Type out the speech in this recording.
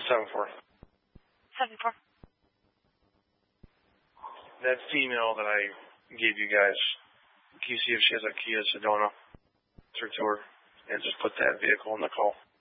7-4. 7-4. That female that I gave you guys, can you see if she has a Kia Sedona? Through to her and just put that vehicle in the call.